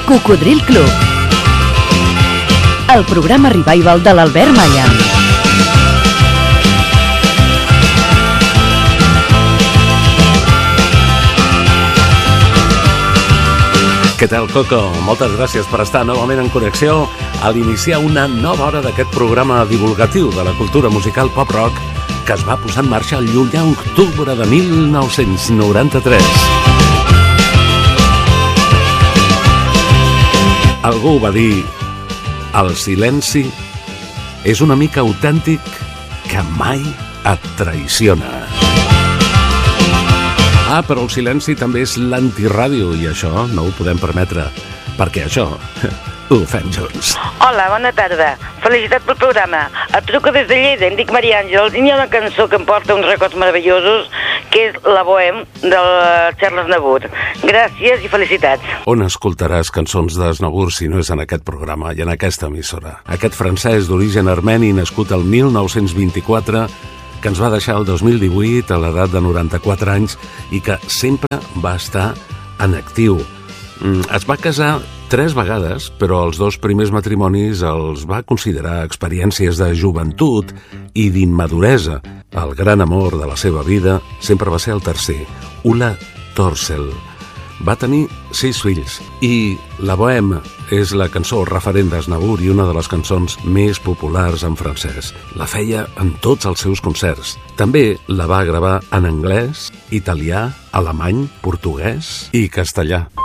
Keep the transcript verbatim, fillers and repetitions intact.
Cocodril Club, el programa revival de l'Albert Malla. Què tal, Coco? Moltes gràcies per estar novament en connexió a l'iniciar una nova hora d'aquest programa divulgatiu de la cultura musical pop-rock que es va posar en marxa el llunyà octubre de mil nou-cents noranta-tres. Algú va dir: el silenci és un amic autèntic que mai et traiciona. Ah, però el silenci també és l'antiràdio i això no ho podem permetre, perquè això ho fem junts. Hola, bona tarda. Felicitat pel programa. Et truco des de Lleida, em dic Maria Àngels, i hi ha una cançó que em porta uns records meravellosos, que és La Bohème, de Charles Aznavour. Gràcies i felicitats. On escoltaràs cançons d'Aznavour si no és en aquest programa i en aquesta emissora? Aquest francès d'origen armeni, nascut el mil nou-cents vint-i-quatre, que ens va deixar el dos mil divuit a l'edat de noranta-quatre anys i que sempre va estar en actiu. Es va casar tres vegades, però els dos primers matrimonis els va considerar experiències de joventut i d'immaduresa. El gran amor de la seva vida sempre va ser el tercer, Ulla Torcel. Va tenir sis fills i La Bohème és la cançó referent d'Aznavour i una de les cançons més populars en francès. La feia en tots els seus concerts. També la va gravar en anglès, italià, alemany, portuguès i castellà.